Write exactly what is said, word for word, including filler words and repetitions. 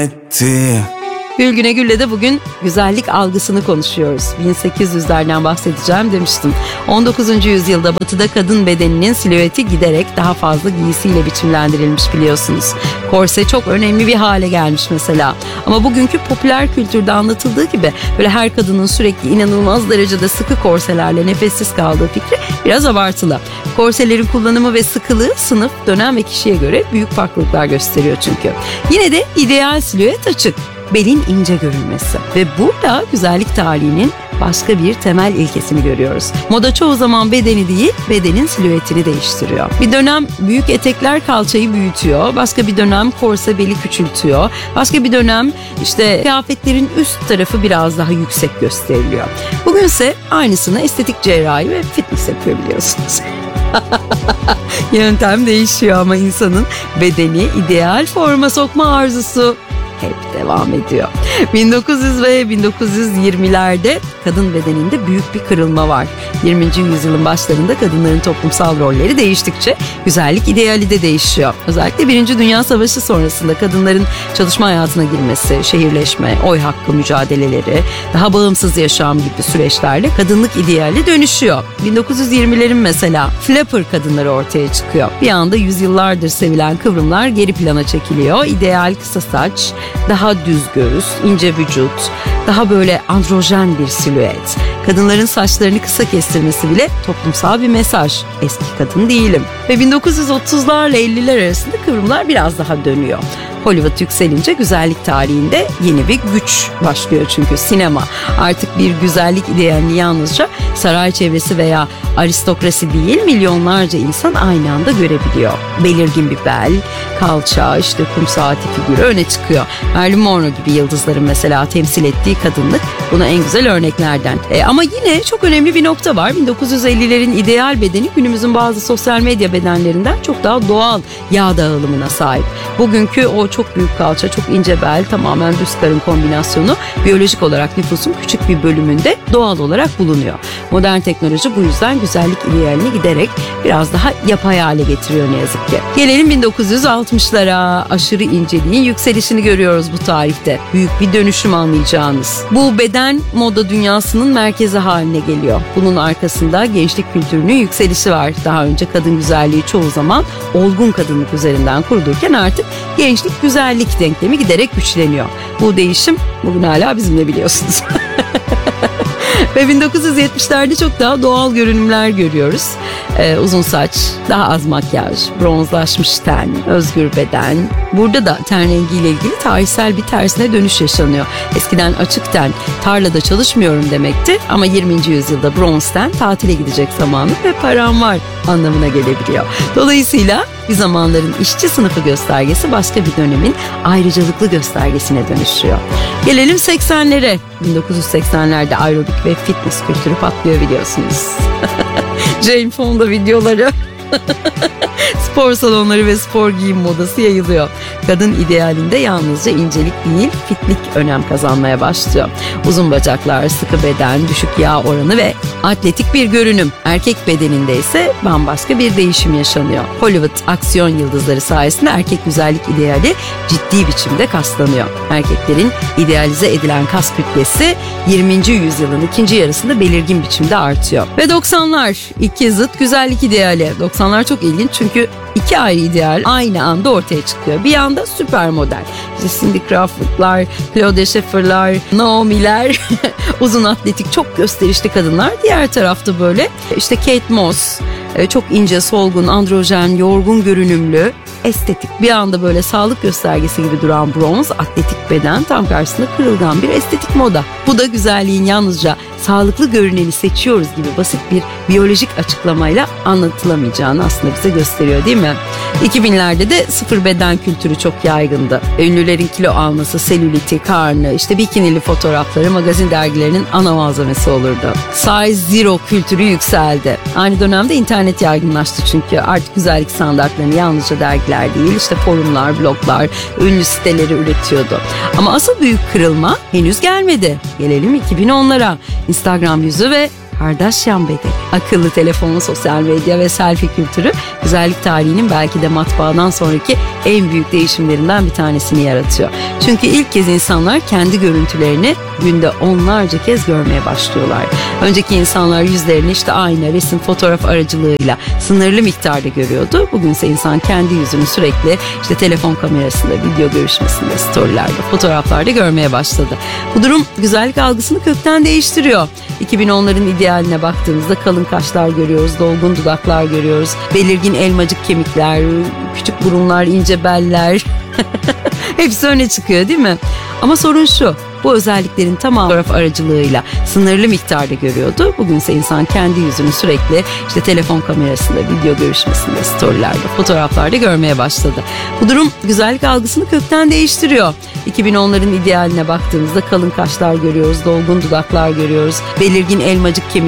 etti. Gül Güne Gül'le de bugün güzellik algısını konuşuyoruz. bin sekiz yüzlerden bahsedeceğim demiştim. on dokuzuncu yüzyılda batıda kadın bedeninin silüeti giderek daha fazla giysiyle biçimlendirilmiş biliyorsunuz. Korse çok önemli bir hale gelmiş mesela. Ama bugünkü popüler kültürde anlatıldığı gibi böyle her kadının sürekli inanılmaz derecede sıkı korselerle nefessiz kaldığı fikri biraz abartılı. Korselerin kullanımı ve sıkılığı sınıf, dönem ve kişiye göre büyük farklılıklar gösteriyor çünkü. Yine de ideal silüet açık. Belin ince görünmesi ve burada güzellik tarihinin başka bir temel ilkesini görüyoruz. Moda çoğu zaman bedeni değil, bedenin silüetini değiştiriyor. Bir dönem büyük etekler kalçayı büyütüyor, başka bir dönem korse beli küçültüyor, başka bir dönem işte kıyafetlerin üst tarafı biraz daha yüksek gösteriliyor. Bugünse aynısını estetik cerrahi ve fitness yapıyor biliyorsunuz. Yöntem değişiyor ama insanın bedeni ideal forma sokma arzusu hep devam ediyor. bin dokuz yüz ve bin dokuz yüz yirmilerde kadın bedeninde büyük bir kırılma var. yirminci yüzyılın başlarında kadınların toplumsal rolleri değiştikçe güzellik ideali de değişiyor. Özellikle Birinci Dünya Savaşı sonrasında kadınların çalışma hayatına girmesi, şehirleşme, oy hakkı mücadeleleri, daha bağımsız yaşam gibi süreçlerle kadınlık ideali dönüşüyor. bin dokuz yüz yirmilerin mesela flapper kadınları ortaya çıkıyor. Bir anda yüzyıllardır sevilen kıvrımlar geri plana çekiliyor. İdeal kısa saç, daha düz göğüs, ince vücut, daha böyle androjen bir silüet. Kadınların saçlarını kısa kestirmesi bile toplumsal bir mesaj. Eski kadın değilim. Ve bin dokuz yüz otuzlarla elliler arasında kıvrımlar biraz daha dönüyor. Hollywood yükselince güzellik tarihinde yeni bir güç başlıyor çünkü sinema. Artık bir güzellik idealini yalnızca saray çevresi veya aristokrasi değil, milyonlarca insan aynı anda görebiliyor. Belirgin bir bel, kalça, işte kum saati figürü öne çıkıyor. Marilyn Monroe gibi yıldızların mesela temsil ettiği kadınlık buna en güzel örneklerden. E, ama yine çok önemli bir nokta var. bin dokuz yüz ellilerin ideal bedeni günümüzün bazı sosyal medya bedenlerinden çok daha doğal yağ dağılımına sahip. Bugünkü o çok büyük kalça, çok ince bel, tamamen düz karın kombinasyonu biyolojik olarak nüfusun küçük bir bölümünde doğal olarak bulunuyor. Modern teknoloji bu yüzden güzellik idealini giderek biraz daha yapay hale getiriyor ne yazık ki. Gelelim bin dokuz yüz altmışlara. Aşırı inceliğin yükselişini görüyoruz bu tarihte. Büyük bir dönüşüm anlayacağınız. Bu beden moda dünyasının merkezi haline geliyor. Bunun arkasında gençlik kültürünün yükselişi var. Daha önce kadın güzelliği çoğu zaman olgun kadınlık üzerinden kurulurken artık gençlik güzellik denklemi giderek güçleniyor. Bu değişim bugün hala bizimle biliyorsunuz. Ve bin dokuz yüz yetmişlerde çok daha doğal görünümler görüyoruz. Ee, uzun saç, daha az makyaj, bronzlaşmış ten, özgür beden. Burada da ten rengiyle ilgili tarihsel bir tersine dönüş yaşanıyor. Eskiden açık ten, tarlada çalışmıyorum demekti ama yirminci yüzyılda bronz ten, tatile gidecek zamanı ve param var anlamına gelebiliyor. Dolayısıyla bir zamanların işçi sınıfı göstergesi başka bir dönemin ayrıcalıklı göstergesine dönüşüyor. Gelelim seksenlere. bin dokuz yüz seksenlerde aerobik ve fitness kültürü patlıyor biliyorsunuz. Jane Fonda videoları. Spor salonları ve spor giyim modası yayılıyor. Kadın idealinde yalnızca incelik değil, fitlik önem kazanmaya başlıyor. Uzun bacaklar, sıkı beden, düşük yağ oranı ve atletik bir görünüm. Erkek bedeninde ise bambaşka bir değişim yaşanıyor. Hollywood aksiyon yıldızları sayesinde erkek güzellik ideali ciddi biçimde kaslanıyor. Erkeklerin idealize edilen kas kütlesi yirminci yüzyılın ikinci yarısında belirgin biçimde artıyor. Ve doksanlar, iki zıt güzellik ideali. doksanlar çok ilginç çünkü iki ayrı ideal aynı anda ortaya çıkıyor. Bir yanda süper model. İşte Cindy Crawford'lar, Claudia Schiffer'lar, Naomi'ler, uzun atletik çok gösterişli kadınlar. Diğer tarafta böyle işte Kate Moss, çok ince, solgun, androjen, yorgun görünümlü, estetik. Bir anda böyle sağlık göstergesi gibi duran bronz, atletik beden, tam karşısında kırılgan bir estetik moda. Bu da güzelliğin yalnızca sağlıklı görüneni seçiyoruz gibi basit bir biyolojik açıklamayla anlatılamayacağını aslında bize gösteriyor değil mi? iki binlerde de sıfır beden kültürü çok yaygındı. Ünlülerin kilo alması, selüliti, karnı, işte bikinili fotoğrafları magazin dergilerinin ana malzemesi olurdu. Size Zero kültürü yükseldi. Aynı dönemde internet yaygınlaştı çünkü artık güzellik standartlarını yalnızca dergiler değil, işte forumlar, bloglar, ünlü siteleri üretiyordu. Ama asıl büyük kırılma henüz gelmedi. Gelelim iki bin onlara. Instagram yüzü ve Kardashian bedeni. Akıllı telefon, sosyal medya ve selfie kültürü güzellik tarihinin belki de matbaadan sonraki en büyük değişimlerinden bir tanesini yaratıyor. Çünkü ilk kez insanlar kendi görüntülerini günde onlarca kez görmeye başlıyorlar. Önceki insanlar yüzlerini işte ayna, resim, fotoğraf aracılığıyla sınırlı miktarda görüyordu. Bugünse insan kendi yüzünü sürekli işte telefon kamerasında, video görüşmesinde, storylerde, fotoğraflarda görmeye başladı. Bu durum güzellik algısını kökten değiştiriyor. iki bin onların idealine baktığımızda kalın kaşlar görüyoruz, dolgun dudaklar görüyoruz, belirgin elmacık kemikler, küçük burunlar, ince beller. Hepsi öne çıkıyor değil mi? Ama sorun şu, bu özelliklerin tamamı fotoğraf aracılığıyla sınırlı miktarda görüyordu. Bugünse insan kendi yüzünü sürekli işte telefon kamerasında, video görüşmesinde, storylerde, fotoğraflarda görmeye başladı. Bu durum güzellik algısını kökten değiştiriyor. iki bin onların idealine baktığımızda kalın kaşlar görüyoruz, dolgun dudaklar görüyoruz, belirgin elmacık kemikler.